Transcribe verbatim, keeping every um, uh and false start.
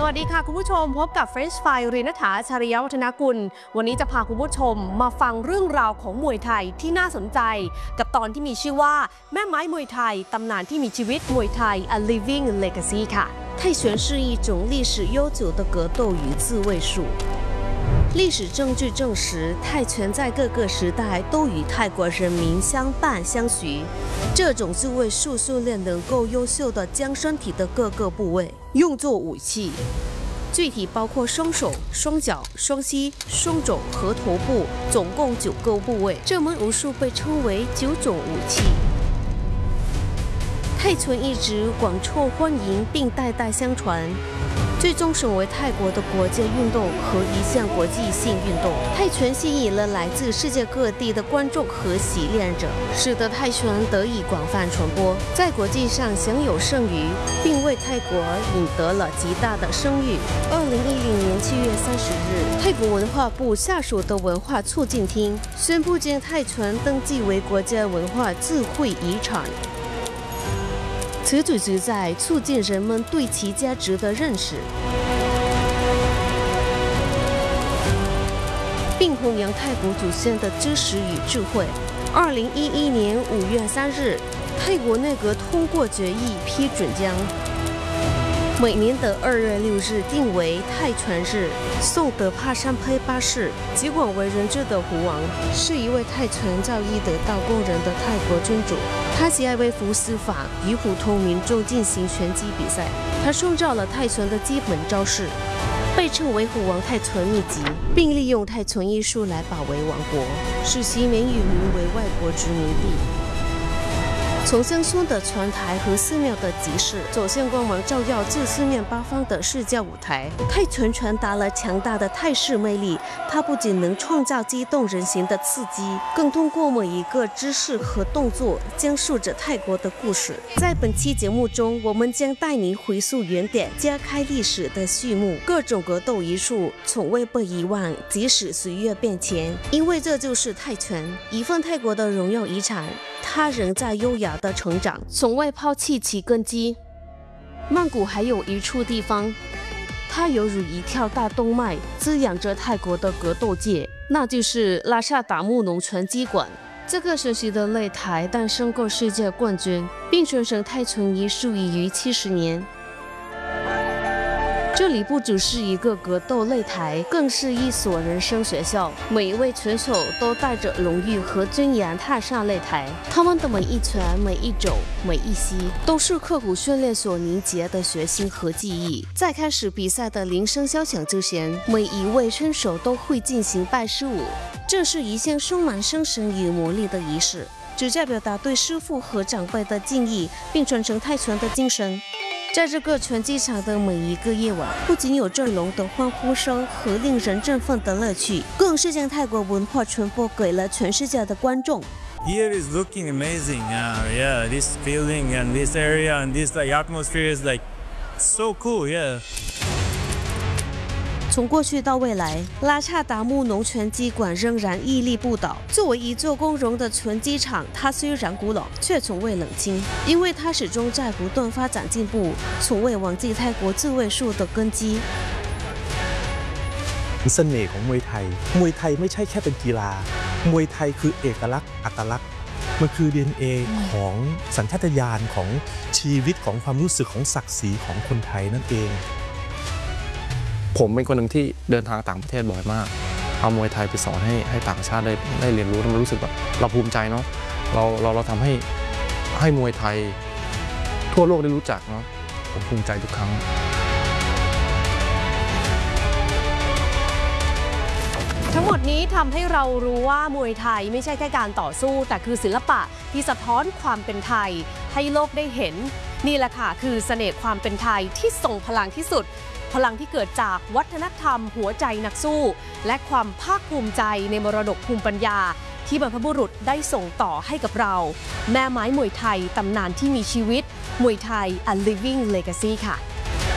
สวัสดีค่ะคุณผู้ชมพบกับ French Fry เรนฐาชาริยวัฒนกุลวันนี้จะพาคุณผู้ชมมาฟังเรื่องราวของมวยไทยที่น่าสนใจกับตอนที่มีชื่อว่าแม่ไม้มวยไทยตำนานที่มีชีวิตมวยไทย A Living Legacy ค่ะ泰拳是一种历史悠久的格斗与自卫术。历史证据证实，泰拳在各个时代都与泰国人民相伴相随。这种自卫术训练能够优秀地将身体的各个部位用作武器，具体包括双手、双脚、双膝、双肘和头部，总共九个部位。这门武术被称为九种武器。泰拳一直广受欢迎并代代相传。最终成为泰国的国际运动和一项国际性运动。泰拳吸引了来自世界各地的观众和习练者，使得泰拳得以广泛传播，在国际上享有盛誉，并为泰国赢得了极大的声誉。二零一零年七月三十日，泰国文化部下属的文化促进厅宣布将泰拳登记为国家文化智慧遗产。此举旨在促进人们对其价值的认识，并弘扬泰国祖先的知识与智慧。二零一一年五月三日，泰国内阁通过决议批准将每年的二月六日定为泰拳日。宋德帕山胚八世，极广为人知的胡王，是一位泰拳造诣得道过人的泰国君主。他喜爱为服司法，与普通民众进行拳击比赛。他创造了泰拳的基本招式，被称为“虎王泰拳秘籍”，并利用泰拳艺术来保卫王国，使其免于名为外国殖民地。从乡村的传台和寺庙的集市，走向光芒照耀至四面八方的世界舞台。泰拳传达了强大的泰式魅力，它不仅能创造激动人心的刺激，更通过每一个姿势和动作，讲述着泰国的故事。在本期节目中，我们将带您回溯原点，揭开历史的序幕。各种格斗艺术从未被遗忘，即使岁月变迁，因为这就是泰拳，一份泰国的荣耀遗产。它仍在优雅的成长，从未抛弃其根基。曼谷还有一处地方，它犹如一条大动脉，滋养着泰国的格斗界，那就是拉萨达木农拳击馆。这个神奇的擂台诞生过世界冠军，并传承泰拳艺术已逾七十年。这里不只是一个格斗擂台，更是一所人生学校。每一位拳手都带着荣誉和尊严踏上擂台，他们的每一拳、每一肘、每一膝，都是刻苦训练所凝结的决心和记忆。在开始比赛的铃声敲响之前，每一位选手都会进行拜师舞，这是一项充满精神与魔力的仪式，旨在表达对师傅和长辈的敬意，并传承泰拳的精神。在这个拳击场的每一个夜晚，不仅有阵容的欢呼声和令人振奋的乐趣，更是将泰国文化传播给了全世界的观众。 Here is looking amazing. Uh, yeah, this feeling and this area and this like atmosphere is like so cool. Yeah. 从过去到未来，拉萨达木农拳击馆仍然屹立不倒。作为一座光荣的拳击场，它虽然古老，却从未冷清，因为它始终在不断发展进步，从未忘记泰国自卫术的根基。 เสน่ห์ของมวยไทยมวยไทยไม่ใช่แค่เป็นกีฬามวยไทยคือเอกลักษณ์อัตลักษณ์มันคือ ดี เอ็น เอ ของสัญชาตญาณของชีวิตของความรู้สึกของศักดิ์ศรีของคนไทยนั่นเองผมเป็นคนหนึ่งที่เดินทางต่างประเทศบ่อยมากเอามวยไทยไปสอนให้ให้ต่างชาติได้ได้เรียนรู้แล้วมันรู้สึกแบบเราภูมิใจเนาะเราเราเราทำให้ให้มวยไทยทั่วโลกได้รู้จักเนาะผมภูมิใจทุกครั้งทั้งหมดนี้ทำให้เรารู้ว่ามวยไทยไม่ใช่แค่การต่อสู้แต่คือศิลปะที่สะท้อนความเป็นไทยให้โลกได้เห็นนี่แหละค่ะคือเสน่ห์ความเป็นไทยที่ทรงพลังที่สุดพลังที่เกิดจากวัฒนธรรมหัวใจนักสู้และความภาคภูมิใจในมรดกภูมิปัญญาที่บรรพบุรุษได้ส่งต่อให้กับเราแม่ไม้มวยไทยตำนานที่มีชีวิตมวยไทย A Living Legacy ค่ะ